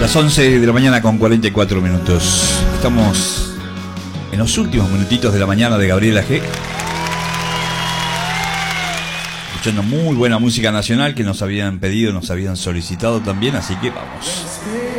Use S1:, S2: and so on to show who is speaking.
S1: Las 11 de la mañana con 44 minutos. Estamos en los últimos minutitos de la mañana de Gabriela G. Escuchando muy buena música nacional que nos habían pedido, nos habían solicitado también, así que vamos.